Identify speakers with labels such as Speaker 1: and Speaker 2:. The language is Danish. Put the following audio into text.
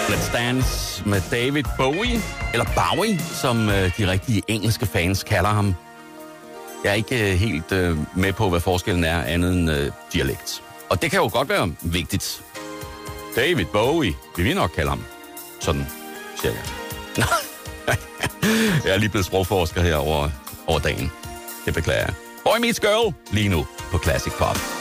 Speaker 1: Let's Dance med David Bowie, eller Bowie, som de rigtige engelske fans kalder ham. Jeg er ikke helt med på, hvad forskellen er andet end dialekt. Og det kan jo godt være vigtigt. David Bowie, vil vi nok kalde ham. Sådan, cirka. Jeg er lige blevet sprogforsker her over dagen. Det beklager jeg. Boy Meets Girl, lige nu på Classic Pop.